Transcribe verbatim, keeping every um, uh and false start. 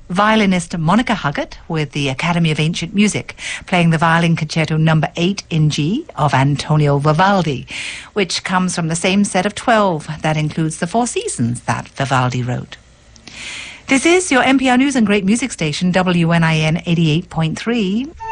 violinist Monica Huggett with the Academy of Ancient Music, playing the violin concerto number eight in G of Antonio Vivaldi, which comes from the same set of twelve that includes the Four Seasons that Vivaldi wrote. This is your N P R News and Great Music Station, W N I N eighty-eight point three.